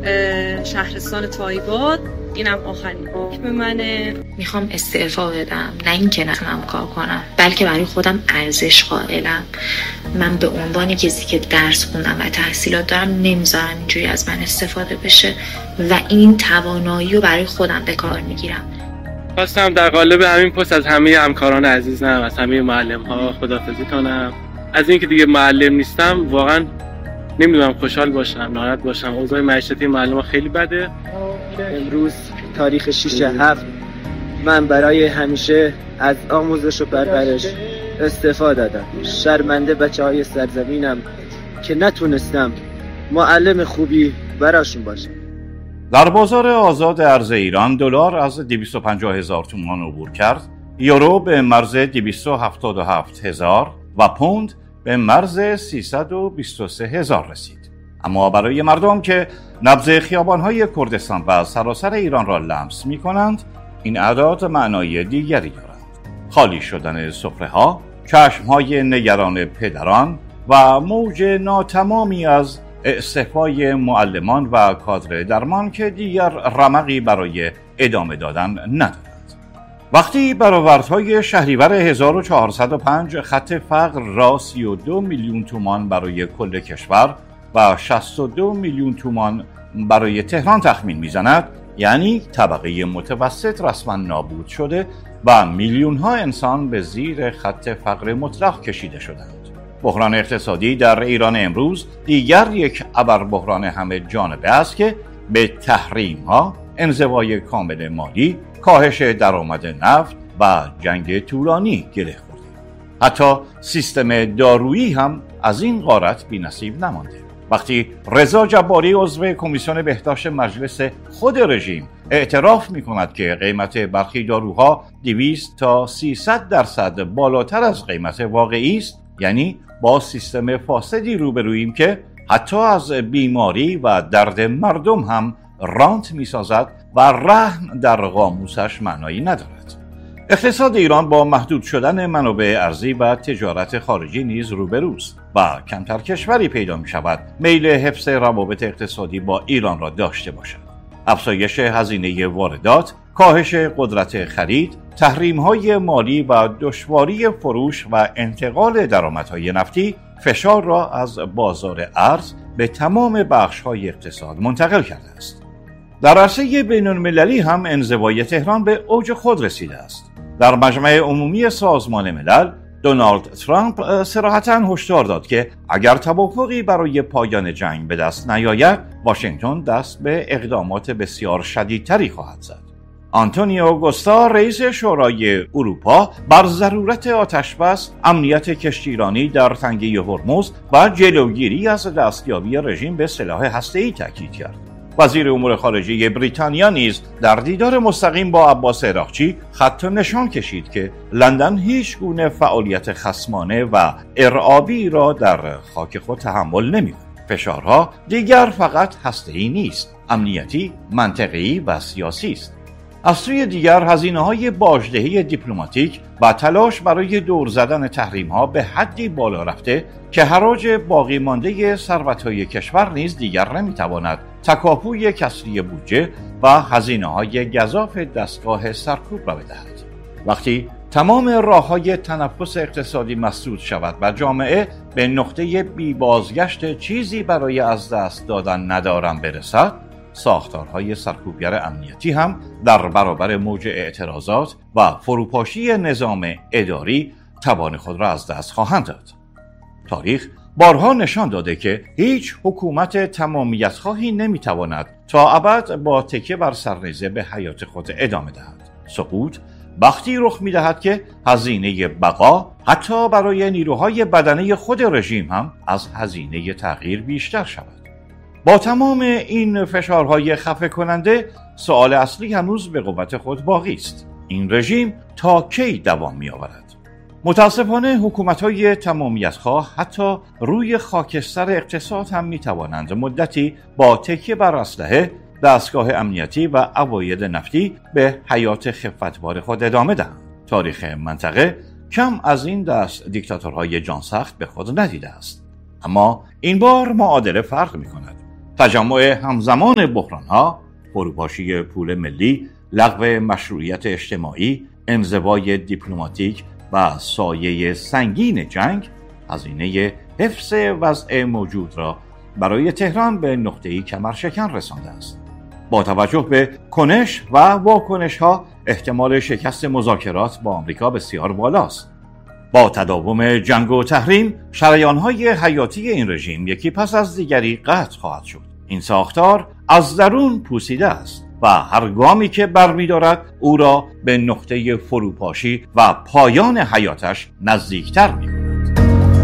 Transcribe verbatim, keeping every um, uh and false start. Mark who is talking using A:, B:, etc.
A: شهرستان تایباد. اینم آخرین حکم منه.
B: میخوام استعفا بدم، نه اینکه نتونم کار کنم، بلکه برای خودم ارزش قائلم. من به عنوان کسی که درس خوندم و تحصیلات دارم نمیذارم اینجوری از من استفاده بشه و این توانایی رو برای خودم به کار میگیرم.
C: خواستم در قالب همین پست از همه همکاران عزیزم، از همه معلم‌ها خداحافظی کنم. از اینکه دیگه معلم نیستم واقعا نمیدونم خوشحال باشم، ناراحت باشم. اوضاع معیشتی معلم‌ها خیلی بده.
D: امروز تاریخ شش هفت من برای همیشه از آموزش و پرورش استعفا دادم. شرمنده بچه‌های سرزمینم که نتونستم معلم خوبی براشون باشم.
E: در بازار آزاد ارز ایران دلار از دویست و پنجاه هزار تومان عبور کرد، یورو به مرز دویست و هفتاد و هفت هزار و پوند به مرز سیصد و بیست و سه هزار رسید. اما برای مردم که نبض خیابان‌های کردستان و سراسر ایران را لمس می‌کنند، این اعداد معنای دیگری دارند. خالی شدن سفره‌ها، چشم‌های نگران پدران و موج ناتمامی از استعفای معلمان و کادر درمان که دیگر رمقی برای ادامه دادن ندارد. وقتی برآوردهای شهریور هزار و چهارصد و پنج خط فقر را سی و دو میلیون تومان برای کل کشور و شصت و دو میلیون تومان برای تهران تخمین میزند، یعنی طبقه متوسط رسما نابود شده و میلیون ها انسان به زیر خط فقر مطلق کشیده شدند. بحران اقتصادی در ایران امروز دیگر یک ابر بحران همه جانبه است که به تحریم ها، انزوای کامل مالی، کاهش درآمد نفت و جنگ طولانی گره خورده. حتی سیستم دارویی هم از این غارت بی‌نصیب نمانده. وقتی رضا جباری عضو کمیسیون بهداشت مجلس خود رژیم اعتراف می کند که قیمت برخی داروها دویست تا سیصد درصد بالاتر از قیمت واقعی است، یعنی با سیستم فاسدی روبروییم که حتی از بیماری و درد مردم هم رانت می سازد و رهن در قاموسش معنایی ندارد. اقتصاد ایران با محدود شدن منابع ارزی و تجارت خارجی نیز روبروست و کمتر کشوری پیدا می شود میل حفظ روابط اقتصادی با ایران را داشته باشد. افزایش هزینه واردات، کاهش قدرت خرید، تحریم‌های مالی و دشواری فروش و انتقال درآمدهای نفتی فشار را از بازار ارز به تمام بخش‌های اقتصاد منتقل کرده است. در عرصه بین‌المللی هم انزوای تهران به اوج خود رسیده است. در مجمع عمومی سازمان ملل دونالد ترامپ صراحتاً هشدار داد که اگر توافقی برای پایان جنگ به دست نیاید، واشنگتن دست به اقدامات بسیار شدیدتری خواهد زد. آنتونیو گوستا رئیس شورای اروپا بر ضرورت آتشبس، امنیت کشتیرانی در تنگه هرمز و جلوگیری از دستیابی رژیم به سلاح هسته‌ای تاکید کرد. وزیر امور خارجه بریتانیا نیز در دیدار مستقیم با عباس عراقچی خط نشان کشید که لندن هیچ گونه فعالیت خصمانه و ارعابی را در خاک خود تحمل نمی‌کند. فشارها دیگر فقط هسته‌ای نیست، امنیتی، منطقه‌ای و سیاسی است. از سوی دیگر هزینه‌های باجدهی دیپلماتیک و تلاش برای دور زدن تحریم‌ها به حدی بالا رفته که حراج باقی مانده ثروت‌های کشور نیز دیگر نمی‌تواند تکاپوی کسری بودجه و هزینه‌های گزاف دستگاه سرکوب را بدهد. وقتی تمام راه‌های تنفس اقتصادی مسدود شود و جامعه به نقطه بی بازگشت چیزی برای از دست دادن ندارم برسد، ساختارهای سرکوبگر امنیتی هم در برابر موج اعتراضات و فروپاشی نظام اداری توان خود را از دست خواهند داد. تاریخ بارها نشان داده که هیچ حکومت تمامیت‌خواهی نمیتواند تا ابد با تکیه بر سرنیزه به حیات خود ادامه دهد. سقوط وقتی رخ می‌دهد که هزینه بقا حتی برای نیروهای بدنه خود رژیم هم از هزینه تغییر بیشتر شود. با تمام این فشارهای خفه کننده، سوال اصلی هنوز به قوت خود باقی است. این رژیم تا کی دوام می‌آورد؟ متاسفانه حکومت‌های تمامیت‌خواه حتی روی خاکستر اقتصاد هم می‌توانند مدتی با تکیه بر اسلحه، دستگاه امنیتی و عواید نفتی به حیات خفتبار خود ادامه دهند. تاریخ منطقه کم از این دست دیکتاتورهای جانسخت به خود ندیده است. اما این بار معادله فرق می‌کند. تجمع همزمان بحران‌ها، فروپاشی پول ملی، لغو مشروعیت اجتماعی، انزوای دیپلماتیک و سایه سنگین جنگ، هزینه حفظ وضع موجود را برای تهران به نقطه‌ای کمرشکن رسانده است. با توجه به کنش و واکنش‌ها، احتمال شکست مذاکرات با آمریکا بسیار بالاست. با تداوم جنگ و تحریم، شریان‌های حیاتی این رژیم یکی پس از دیگری قطع خواهد شد. این ساختار از درون پوسیده است و هر گامی که برمی‌دارد او را به نقطه فروپاشی و پایان حیاتش نزدیکتر می‌کند.